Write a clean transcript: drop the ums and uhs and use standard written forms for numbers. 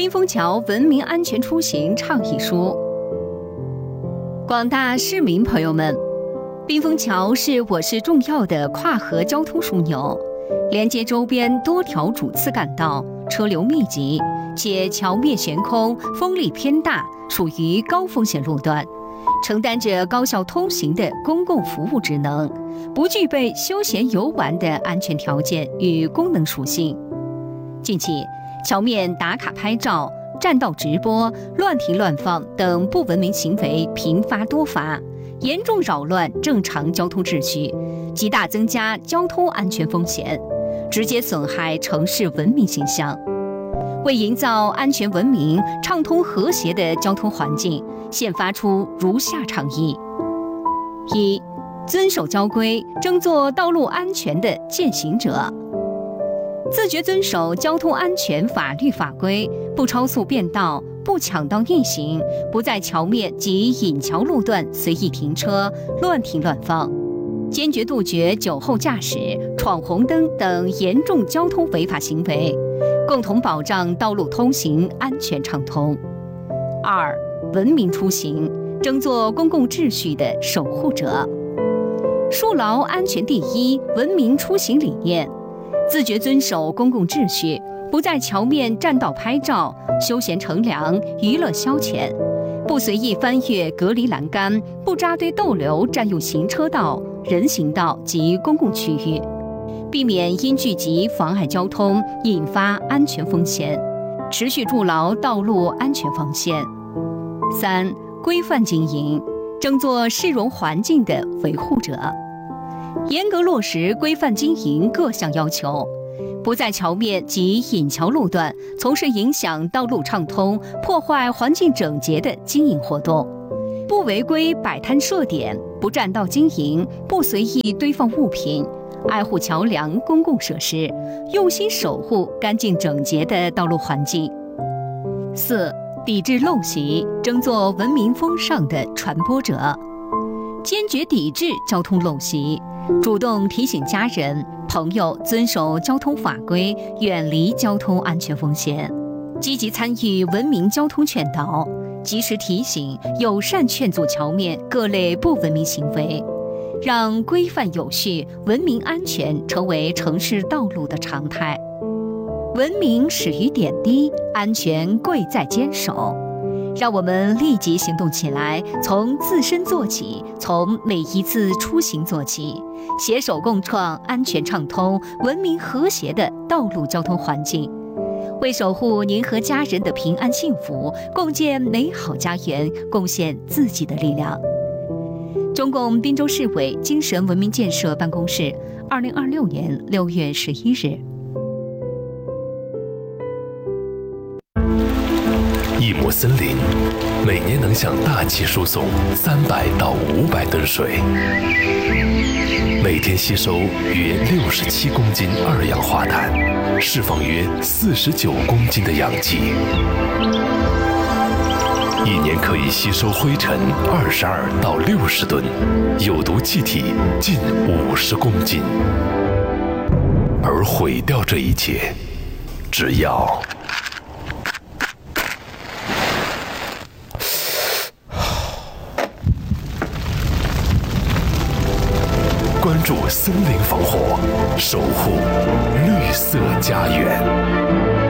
冰封桥文明安全出行倡议书。广大市民朋友们，冰封桥是我市重要的跨河交通枢纽，连接周边多条主次干道，车流密集，且桥面悬空，风力偏大，属于高风险路段，承担着高效通行的公共服务职能，不具备休闲游玩的安全条件与功能属性。近期，桥面打卡拍照、占道直播、乱停乱放等不文明行为频发多发，严重扰乱正常交通秩序，极大增加交通安全风险，直接损害城市文明形象。为营造安全文明、畅通和谐的交通环境，现发出如下倡议：一、遵守交规，争做道路安全的践行者。自觉遵守交通安全法律法规，不超速变道，不抢道逆行，不在桥面及引桥路段随意停车、乱停乱放，坚决杜绝酒后驾驶、闯红灯等严重交通违法行为，共同保障道路通行安全畅通。二、文明出行，争做公共秩序的守护者，树牢安全第一、文明出行理念，自觉遵守公共秩序，不在桥面占道拍照、休闲乘凉、娱乐消遣，不随意翻越隔离栏杆，不扎堆逗留占用行车道、人行道及公共区域，避免因聚集妨碍交通，引发安全风险，持续筑牢道路安全防线。三、规范经营，争做市容环境的维护者，严格落实规范经营各项要求，不在桥面及引桥路段从事影响道路畅通、破坏环境整洁的经营活动，不违规摆摊设点，不占道经营，不随意堆放物品，爱护桥梁公共设施，用心守护干净整洁的道路环境。四、抵制陋习，争做文明风尚的传播者，坚决抵制交通陋习，主动提醒家人、朋友遵守交通法规，远离交通安全风险，积极参与文明交通劝导，及时提醒、友善劝阻桥面各类不文明行为，让规范有序、文明安全成为城市道路的常态。文明始于点滴，安全贵在坚守。让我们立即行动起来，从自身做起，从每一次出行做起，携手共创安全畅通、文明和谐的道路交通环境，为守护您和家人的平安幸福，共建美好家园，贡献自己的力量。中共滨州市委精神文明建设办公室，2026年6月11日。 一亩森林每年能向大气输送300到500吨水，每天吸收约67公斤二氧化碳，释放约49公斤的氧气，一年可以吸收灰尘22到60吨，有毒气体近50公斤。而毁掉这一切，只要关注森林防火，守护绿色家园。